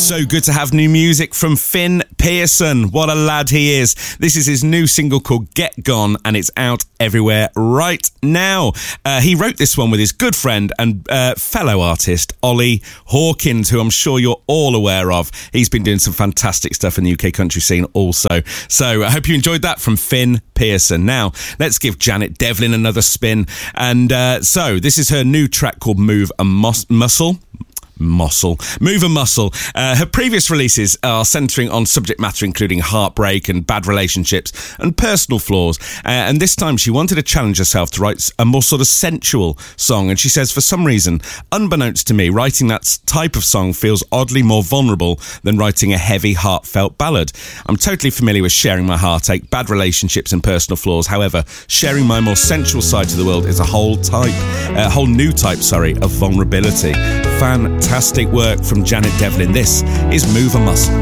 So good to have new music from Finn Pearson. What a lad he is. This is his new single called Get Gone, and it's out everywhere right now. He wrote this one with his good friend and fellow artist Ollie Hawkins, who I'm sure you're all aware of. He's been doing some fantastic stuff in the UK country scene also. So I hope you enjoyed that from Finn Pearson. Now, let's give Janet Devlin another spin. And so this is her new track called Move a Muscle. Move a Muscle. Her previous releases are centering on subject matter including heartbreak and bad relationships and personal flaws, and this time she wanted to challenge herself to write a more sort of sensual song, and she says, for some reason, unbeknownst to me, writing that type of song feels oddly more vulnerable than writing a heavy, heartfelt ballad. I'm totally familiar with sharing my heartache, bad relationships and personal flaws. However, sharing my more sensual side to the world is a whole new type of vulnerability. Fantastic work from Janet Devlin. This is Move a Muscle.